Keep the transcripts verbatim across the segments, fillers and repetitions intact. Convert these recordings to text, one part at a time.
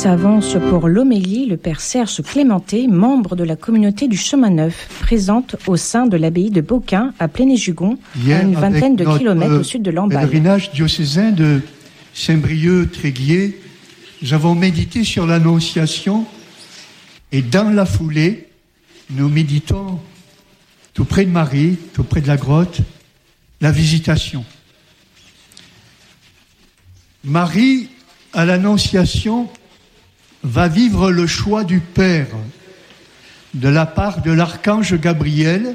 s'avance pour l'homélie le père Serge Clémenté, membre de la communauté du Chemin Neuf, présente au sein de l'abbaye de Beaucain à Pléné-Jugon, à une vingtaine de kilomètres au sud de Lamballe. Pèlerinage diocésain de Saint-Brieuc-Tréguier, nous avons médité sur l'Annonciation et dans la foulée, nous méditons tout près de Marie, tout près de la grotte, la Visitation. Marie, à l'Annonciation, va vivre le choix du Père de la part de l'archange Gabriel.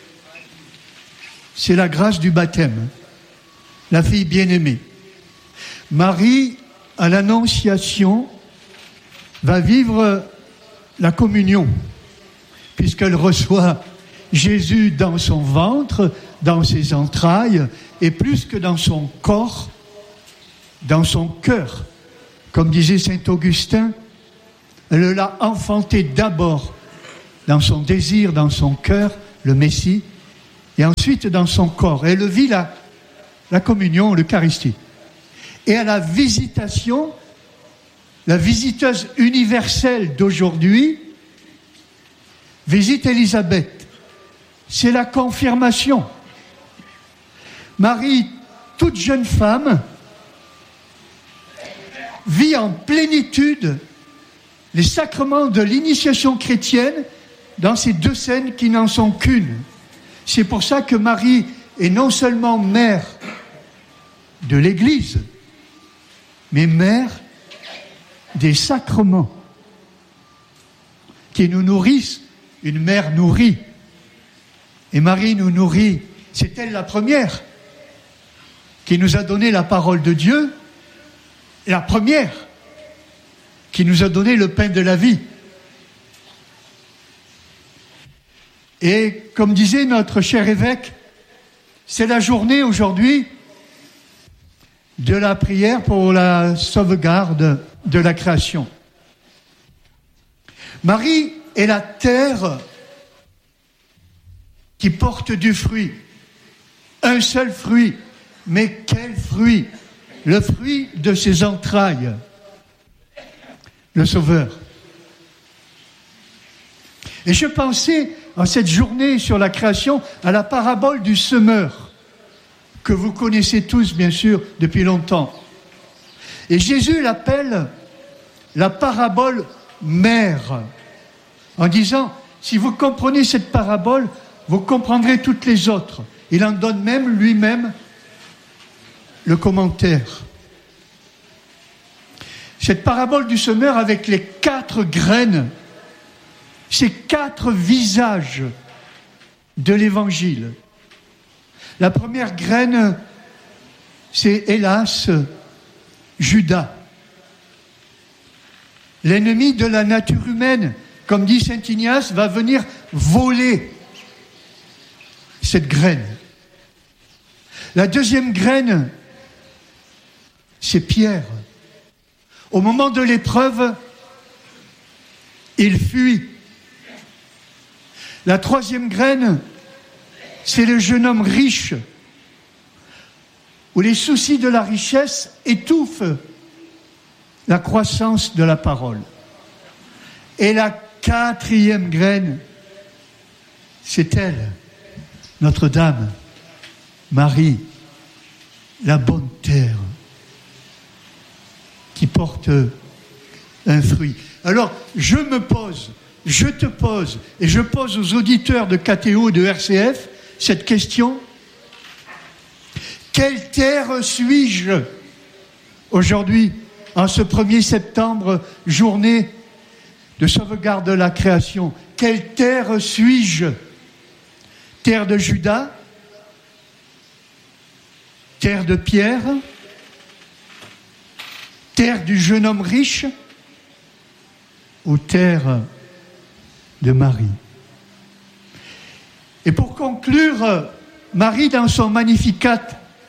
C'est la grâce du baptême, la fille bien-aimée. Marie, à l'Annonciation, va vivre la communion, puisqu'elle reçoit Jésus dans son ventre, dans ses entrailles, et plus que dans son corps, dans son cœur. Comme disait saint Augustin, elle l'a enfanté d'abord dans son désir, dans son cœur, le Messie, et ensuite dans son corps. Elle vit la, la communion, l'Eucharistie. Et à la Visitation, la visiteuse universelle d'aujourd'hui visite Élisabeth. C'est la confirmation. Marie, toute jeune femme, vit en plénitude les sacrements de l'initiation chrétienne dans ces deux scènes qui n'en sont qu'une. C'est pour ça que Marie est non seulement mère de l'Église, mais mère des sacrements qui nous nourrissent. Une mère nourrit. Et Marie nous nourrit. C'est elle la première qui nous a donné la parole de Dieu, la première qui nous a donné le pain de la vie. Et comme disait notre cher évêque, c'est la journée aujourd'hui de la prière pour la sauvegarde de la création. Marie est la terre qui porte du fruit. Un seul fruit. Mais quel fruit? Le fruit de ses entrailles. Le Sauveur. Et je pensais, en cette journée sur la création, à la parabole du semeur, que vous connaissez tous, bien sûr, depuis longtemps. Et Jésus l'appelle la parabole mère, en disant, si vous comprenez cette parabole, vous comprendrez toutes les autres. Il en donne même lui-même le commentaire. Cette parabole du semeur avec les quatre graines, ces quatre visages de l'Évangile. La première graine, c'est hélas Judas, l'ennemi de la nature humaine, comme dit saint Ignace, va venir voler cette graine. La deuxième graine, c'est Pierre. Au moment de l'épreuve, il fuit. La troisième graine, c'est le jeune homme riche, où les soucis de la richesse étouffent la croissance de la parole. Et la quatrième graine, c'est elle, Notre-Dame, Marie, la bonne terre, qui porte un fruit. Alors, je me pose, je te pose, et je pose aux auditeurs de K T O et de R C F cette question. Quelle terre suis-je aujourd'hui, en ce premier septembre, journée de sauvegarde de la création? Quelle terre suis-je? Terre de Judas? Terre de Pierre? Terre du jeune homme riche? Ou terre de Marie? Et pour conclure, Marie, dans son Magnificat,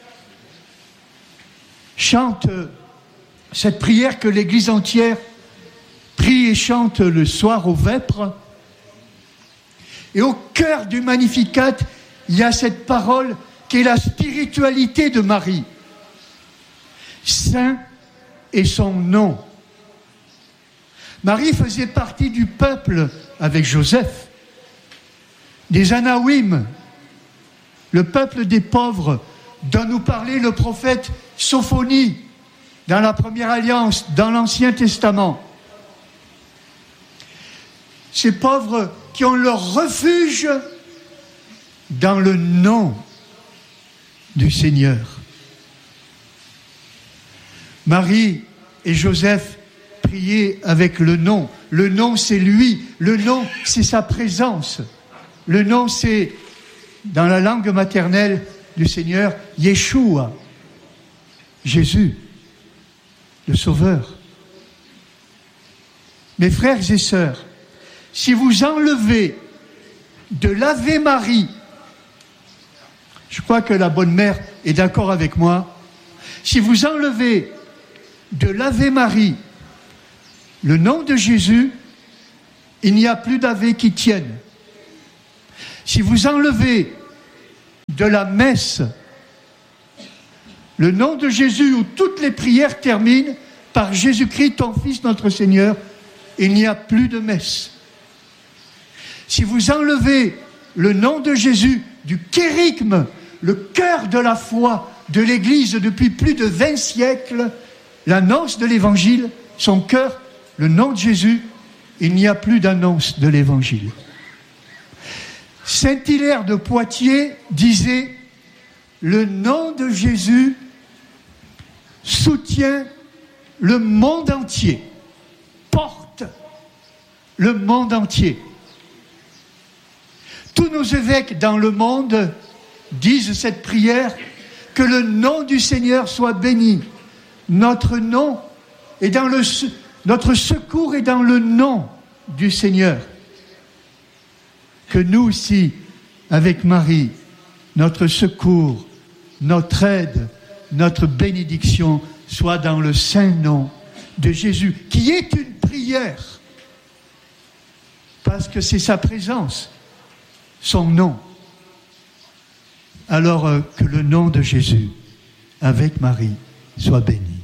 chante cette prière que l'Église entière prie et chante le soir aux vêpres. Et au cœur du Magnificat, il y a cette parole qui est la spiritualité de Marie. Saint est son nom. Marie faisait partie du peuple avec Joseph, des Anawim, le peuple des pauvres, dont nous parlait le prophète Sophonie dans la Première Alliance, dans l'Ancien Testament. Ces pauvres qui ont leur refuge dans le nom du Seigneur. Marie et Joseph priaient avec le nom. Le nom, c'est lui. Le nom, c'est sa présence. Le nom, c'est, dans la langue maternelle du Seigneur, Yeshua, Jésus, le Sauveur. Mes frères et sœurs, si vous enlevez de l'Ave Marie, je crois que la bonne mère est d'accord avec moi, si vous enlevez de l'Ave Marie le nom de Jésus, il n'y a plus d'Ave qui tienne. Si vous enlevez de la messe le nom de Jésus, où toutes les prières terminent par Jésus-Christ, ton Fils, notre Seigneur, il n'y a plus de messe. Si vous enlevez le nom de Jésus du kérygme, le cœur de la foi de l'Église depuis plus de vingt siècles, l'annonce de l'Évangile, son cœur, le nom de Jésus, il n'y a plus d'annonce de l'Évangile. Saint Hilaire de Poitiers disait « Le nom de Jésus soutient le monde entier, porte le monde entier. » Tous nos évêques dans le monde disent cette prière, que le nom du Seigneur soit béni. Notre nom est dans le, notre secours est dans le nom du Seigneur. Que nous aussi, avec Marie, notre secours, notre aide, notre bénédiction soit dans le saint nom de Jésus, qui est une prière, parce que c'est sa présence, son nom. Alors euh, que le nom de Jésus, avec Marie, soit béni.